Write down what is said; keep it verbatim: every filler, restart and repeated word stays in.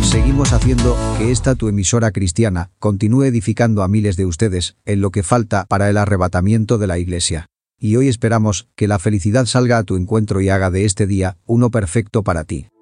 Seguimos haciendo que esta tu emisora cristiana continúe edificando a miles de ustedes en lo que falta para el arrebatamiento de la iglesia. Y hoy esperamos que la felicidad salga a tu encuentro y haga de este día uno perfecto para ti.